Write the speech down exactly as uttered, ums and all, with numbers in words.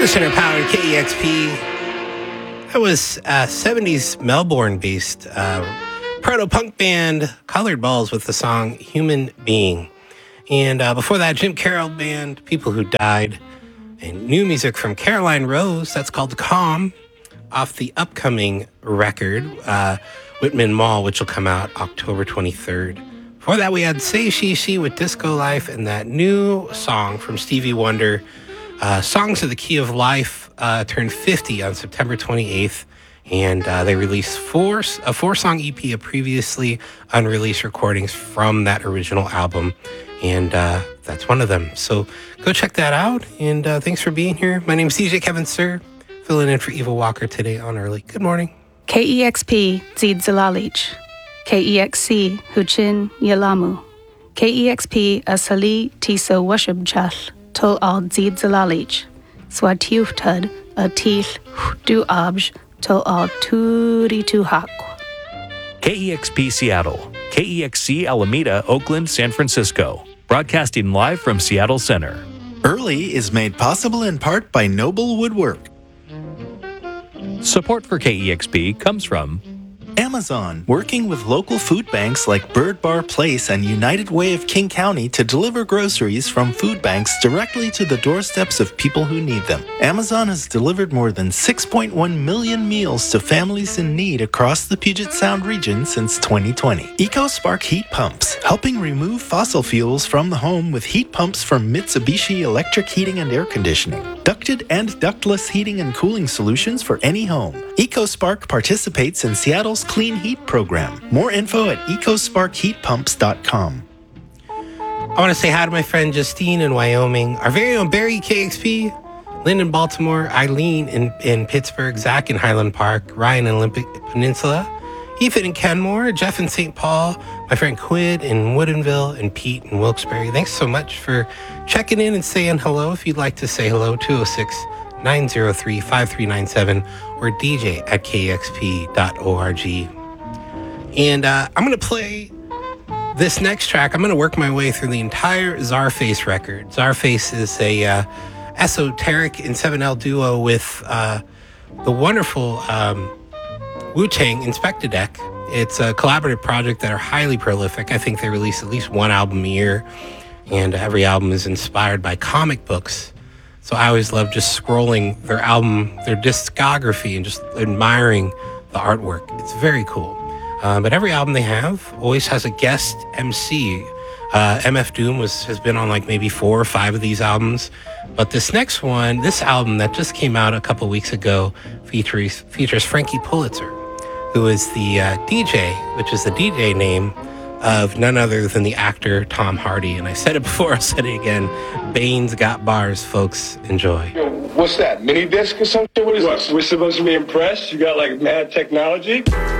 Center Power K E X P. That was a seventies Melbourne-based uh, proto-punk band Colored Balls with the song Human Being. And uh, before that, Jim Carroll Band, People Who Died. And new music from Caroline Rose, that's called Calm, off the upcoming record, uh, Whitman Mall, which will come out October twenty-third. Before that, we had Say She She with Disco Life and that new song from Stevie Wonder, Uh, Songs of the Key of Life, uh, turned fifty on September twenty-eighth, and uh, they released four a four-song E P of previously unreleased recordings from that original album, and uh, that's one of them. So go check that out, and uh, thanks for being here. My name is D J Kevin Sir, filling in for Eva Walker today on Early. Good morning. K E X P Zid Zalalich, K E X C Huchin Yalamu, K E X P Asali Tiso Washubchal. Tol al zid zalalich, swatiuftad a til du abj tol al turi tu hak. K E X P Seattle, K E X C Alameda, Oakland, San Francisco. Broadcasting live from Seattle Center. Early is made possible in part by Noble Woodwork. Support for K E X P comes from Amazon, working with local food banks like Bird Bar Place and United Way of King County to deliver groceries from food banks directly to the doorsteps of people who need them. Amazon has delivered more than six point one million meals to families in need across the Puget Sound region since twenty twenty. EcoSpark Heat Pumps, helping remove fossil fuels from the home with heat pumps from Mitsubishi Electric Heating and Air Conditioning. Ducted and ductless heating and cooling solutions for any home. EcoSpark participates in Seattle's Clean Heat program. More info at ecospark heat pumps dot com. I want to say hi to my friend Justine in Wyoming, our very own Barry K X P, Lynn in Baltimore, Eileen in, in Pittsburgh, Zach in Highland Park, Ryan in Olympic Peninsula, Ethan in Kenmore, Jeff in Saint Paul, my friend Quid in Woodinville, and Pete in Wilkes-Barre. Thanks so much for checking in and saying hello. If you'd like to say hello, two oh six, nine oh three, five three nine seven or D J at K X P dot org. And uh, I'm going to play this next track. I'm going to work my way through the entire Czarface record. Czarface is a uh, esoteric in seven L duo with uh, the wonderful um, Wu-Tang Inspector Deck. It's a collaborative project that are highly prolific. I think they release at least one album a year, and every album is inspired by comic books. So I always love just scrolling their album, their discography, and just admiring the artwork. It's very cool. Uh, but every album they have always has a guest M C. Uh, M F Doom was has been on like maybe four or five of these albums. But this next one, this album that just came out a couple weeks ago, features, features Frankie Pulitzer, who is the uh, D J, which is the D J name of none other than the actor Tom Hardy. And I said it before, I'll say it again. Bane's got bars, folks. Enjoy. Yo, what's that, mini disc or something? What is what, this? We're supposed to be impressed? You got like mad technology?